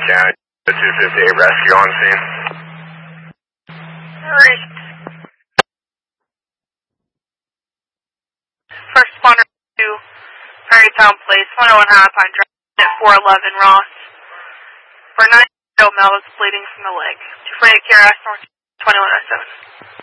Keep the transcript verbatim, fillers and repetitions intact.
County, two fifty-eight rescue on scene. Alright. First responder to Perrytown Place, one oh one Alpine Drive at four eleven Ross. For nine year old male was bleeding from the leg. two forty-eight K R S North twenty-one oh seven.